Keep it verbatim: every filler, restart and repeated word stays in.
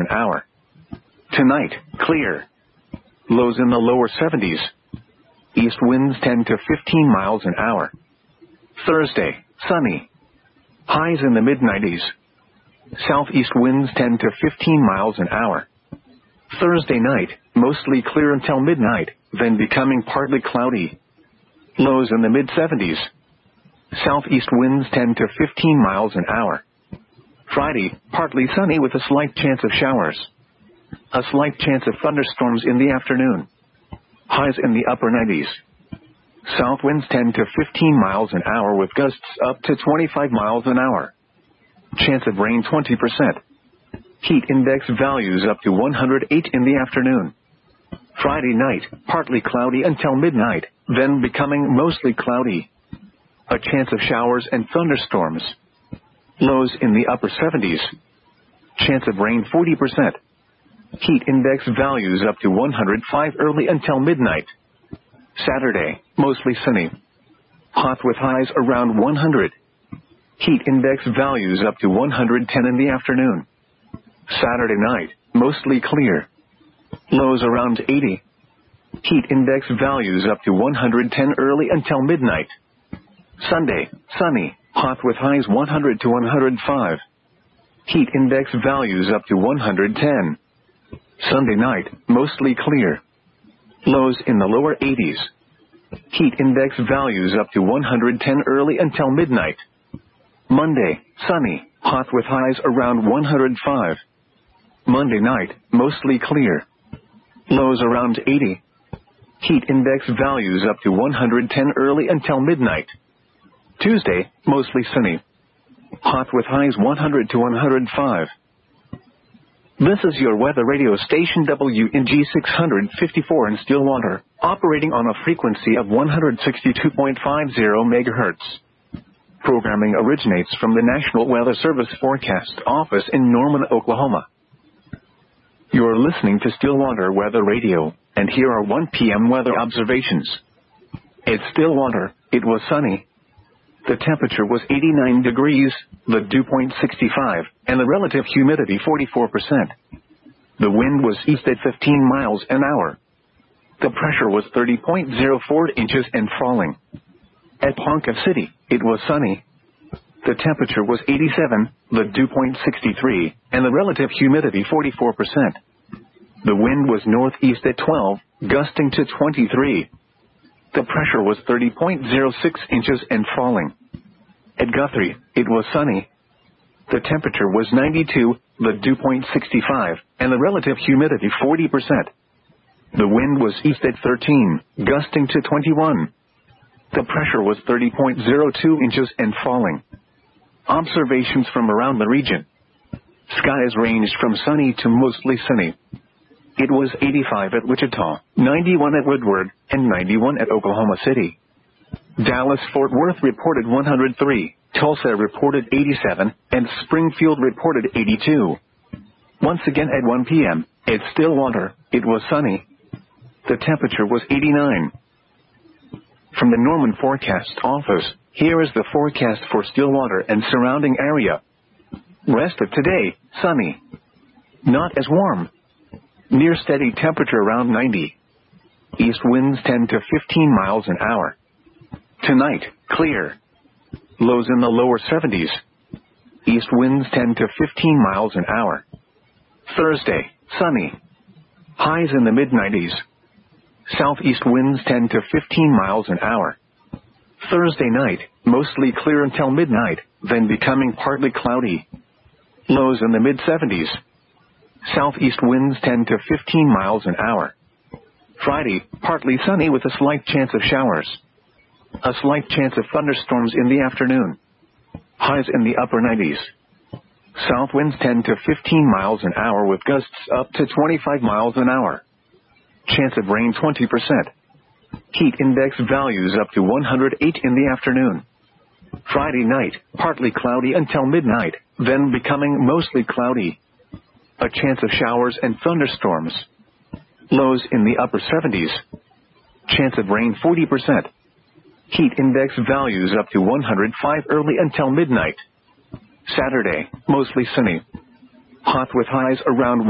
an hour. Tonight, clear. Lows in the lower seventies. East winds ten to fifteen miles an hour. Thursday, sunny. Highs in the mid nineties. Southeast winds ten to fifteen miles an hour. Thursday night, mostly clear until midnight, then becoming partly cloudy. Lows in the mid seventies. Southeast winds ten to fifteen miles an hour. Friday, partly sunny with a slight chance of showers. A slight chance of thunderstorms in the afternoon. Highs in the upper nineties. South winds ten to fifteen miles an hour with gusts up to twenty-five miles an hour. Chance of rain twenty percent. Heat index values up to one hundred eight in the afternoon. Friday night, partly cloudy until midnight, then becoming mostly cloudy. A chance of showers and thunderstorms. Lows in the upper seventies. Chance of rain forty percent. Heat index values up to one hundred five early until midnight. Saturday, mostly sunny. Hot with highs around one hundred. Heat index values up to one hundred ten in the afternoon. Saturday night, mostly clear. Lows around eighty. Heat index values up to one hundred ten early until midnight. Sunday, sunny, hot with highs one hundred to one hundred five. Heat index values up to one hundred ten. Sunday night, mostly clear. Lows in the lower eighties. Heat index values up to one hundred ten early until midnight. Monday, sunny, hot with highs around one hundred five. Monday night, mostly clear. Lows around eighty. Heat index values up to one hundred ten early until midnight. Tuesday, mostly sunny. Hot with highs one hundred to one hundred five. This is your weather radio station W N G six fifty-four in Stillwater, operating on a frequency of one hundred sixty-two point five zero megahertz. Programming originates from the National Weather Service Forecast Office in Norman, Oklahoma. You're listening to Stillwater Weather Radio, and here are one p m weather observations. At Stillwater, it was sunny. The temperature was eighty-nine degrees, the dew point sixty-five, and the relative humidity forty-four percent. The wind was east at fifteen miles an hour. The pressure was thirty point zero four inches and falling. At Ponca City, it was sunny. The temperature was eighty-seven, the dew point sixty-three, and the relative humidity forty-four percent. The wind was northeast at twelve, gusting to twenty-three. The pressure was thirty point zero six inches and falling. At Guthrie, it was sunny. The temperature was ninety-two, the dew point sixty-five, and the relative humidity forty percent. The wind was east at thirteen, gusting to twenty-one. The pressure was thirty point zero two inches and falling. Observations from around the region. Skies ranged from sunny to mostly sunny. It was eighty-five at Wichita, ninety-one at Woodward, and ninety-one at Oklahoma City. Dallas-Fort Worth reported one hundred three, Tulsa reported eighty-seven, and Springfield reported eighty-two. Once again at one p m, at Stillwater, it was sunny. The temperature was eighty-nine. From the Norman Forecast Office, here is the forecast for Stillwater and surrounding area. Rest of today, sunny. Not as warm. Near steady temperature around ninety. East winds ten to fifteen miles an hour. Tonight, clear. Lows in the lower seventies. East winds ten to fifteen miles an hour. Thursday, sunny. Highs in the mid nineties. Southeast winds ten to fifteen miles an hour. Thursday night, mostly clear until midnight, then becoming partly cloudy. Lows in the mid seventies. Southeast winds ten to fifteen miles an hour. Friday, partly sunny with a slight chance of showers. A slight chance of thunderstorms in the afternoon. Highs in the upper nineties. South winds ten to fifteen miles an hour with gusts up to twenty-five miles an hour. Chance of rain twenty percent. Heat index values up to one hundred eight in the afternoon. Friday night, partly cloudy until midnight, then becoming mostly cloudy. A chance of showers and thunderstorms. Lows in the upper seventies. Chance of rain forty percent. Heat index values up to one hundred five early until midnight. Saturday, mostly sunny. Hot with highs around